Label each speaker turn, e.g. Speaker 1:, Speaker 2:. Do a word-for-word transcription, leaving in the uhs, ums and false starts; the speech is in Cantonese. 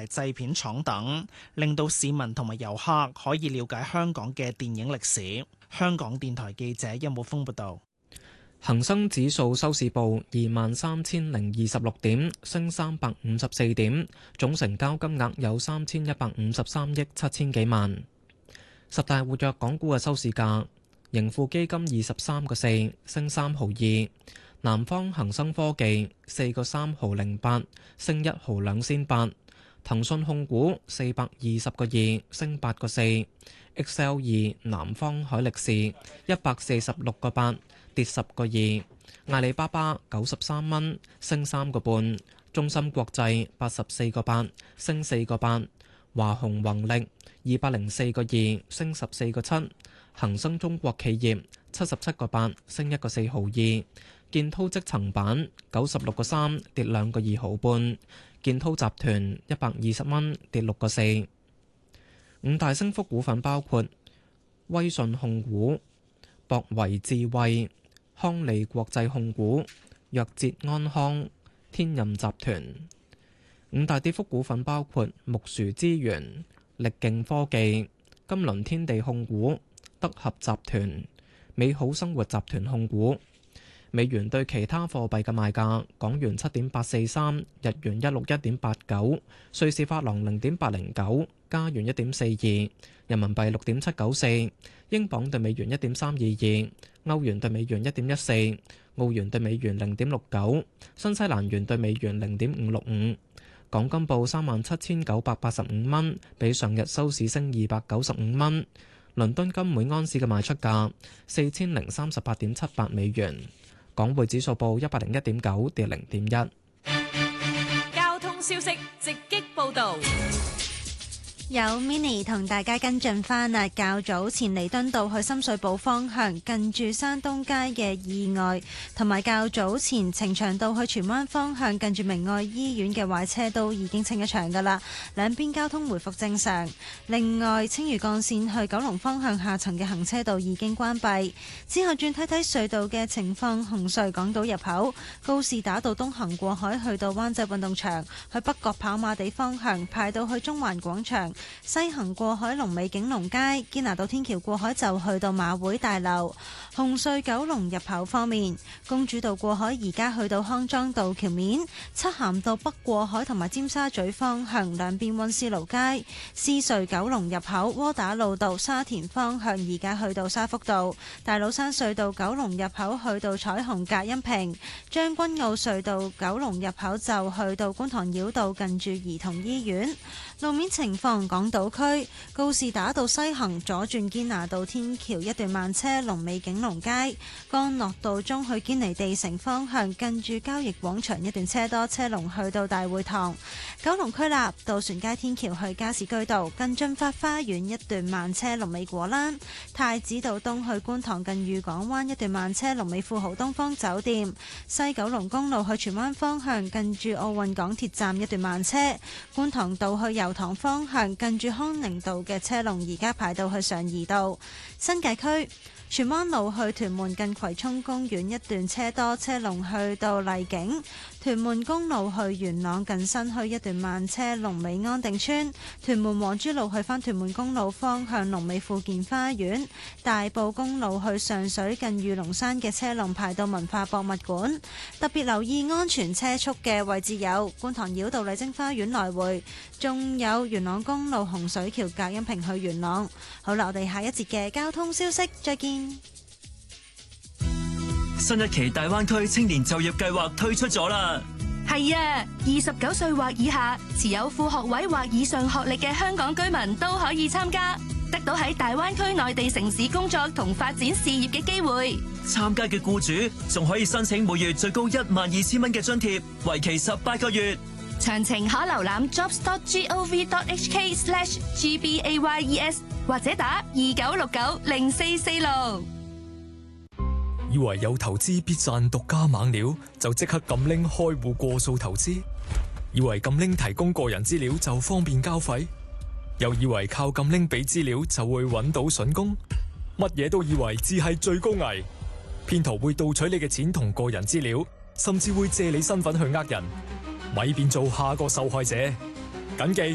Speaker 1: 製片廠等，令到市民同埋遊客可以了解香港嘅電影歷史。香港電台記者邱慕峰報道。
Speaker 2: 恒生指數收市報二萬三千零二十六點，升三百五十四點，總成交金額有三千一百五十三億七千幾萬。十大活躍港股嘅收市價，盈富基金二十三個四，升三毫二；南方恒生科技四個三毫零八，升一毫兩仙八；騰訊控股四百二十個二，升八個四；X L 二南方海力士一百四十六個八，跌十個二；阿里巴巴九十三蚊，升三個半；中芯國際八十四個八，升四個八；華虹宏力二百零四個二，升十四個七；恒生中國企業七十七個八，升一個四毫二；建滔積層板九十六個三，跌兩個二毫半；建滔集團一百二十蚊，跌六個四。五大升幅股份包括威信控股、博維智慧、康利國際控股、藥捷安康、天任集團。五大跌幅股份包括木薯資源、力勁科技、金輪天地控股、德合集團、美好生活集團控股。美元對其他貨幣嘅賣價：港元七點八四三，日元一六一點八九，瑞士法郎零點八零九，加元一點四二，人民幣六點七九四，英鎊對美元一點三二二，歐元對美元一點一四，澳元對美元零點六九，新西蘭元對美元零點五六五。港金報三萬七千九百八十五蚊，比上日收市升二百九十五蚊。倫敦金每安士嘅賣出價四千零三十八點七八美元。港匯指數報一百零一點九，跌零點一。
Speaker 3: 交通消息直擊報導。
Speaker 4: 有 Mini 同大家跟進返啊，較早前彌敦道去深水埗方向近住山東街嘅意外，同埋較早前呈祥道去荃灣方向近住明愛醫院嘅壞車都已經清一場㗎喇，兩邊交通回復正常。另外，青嶼幹線去九龍方向下層嘅行車道已經關閉。之後轉睇睇隧道嘅情況，紅隧港島入口告士打道東行過海去到灣仔運動場，去北角跑馬地方向排到去中環廣場。西行過海龍尾景隆街，堅拿道天橋過海就去到馬會大樓。紅隧九龍入口方面，公主道過海而家去到康莊道橋面，漆咸道北過海同埋尖沙咀方向兩邊溫思勞街。獅隧九龍入口窩打老道沙田方向而家去到沙福道。大老山隧道九龍入口去到彩虹隔音屏。將軍澳隧道九龍入口就去到觀塘繞道近住兒童醫院。路面情況，港島區告士打道西行左轉堅拿道天橋一段慢車，龍尾景隆街；干諾道中去堅尼地城方向近住交易廣場一段車多，車龍去到大會堂。九龍區立渡船街天橋去加士居道近駿發花園一段慢車，龍尾果欄；太子道東去觀塘近裕港灣一段慢車，龍尾富豪東方酒店；西九龍公路去荃灣方向近住奧運港鐵站一段慢車；觀塘道去油塘方向近住康寧道嘅車龍而家排到去上怡道。新界區荃灣路去屯門近葵涌公園一段車多，車龍去到麗景；屯門公路去元朗近新墟一段慢車，龍尾安定村；屯門黃珠路去返屯門公路方向龍尾富健花園；大埔公路去上水近御龍山嘅車龍排到文化博物館。特別留意安全車速嘅位置有觀塘繞道麗晶花園來回，仲有元朗公路洪水橋隔音屏去元朗。好啦，我哋下一節嘅交通消息再見。
Speaker 5: 新一期大灣區青年就業計劃推出咗啦！
Speaker 6: 係啊，二十九歲或以下，持有副學位或以上學歷嘅香港居民都可以參加，得到喺大灣區內地城市工作同發展事業嘅機會。
Speaker 5: 參加嘅僱主仲可以申請每月最高一萬二千蚊嘅津貼，為期十八個月。
Speaker 6: 詳情可瀏覽 jobs dot gov dot hk slash gbayes 或者打二九六九零四四六。
Speaker 7: 以為有投資必賺獨家猛料，就即刻撳拎開戶過數投資；以為撳拎提供個人資料就方便交費，又以為靠撳拎俾資料就會揾到筍工，乜嘢都以為只係最高危。騙徒會盜取你嘅錢同個人資料，甚至會借你身份去呃人，咪變做下個受害者。謹記